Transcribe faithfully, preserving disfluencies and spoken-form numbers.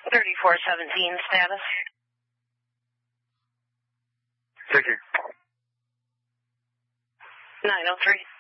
thirty-four seventeen status. Take care. nine oh three.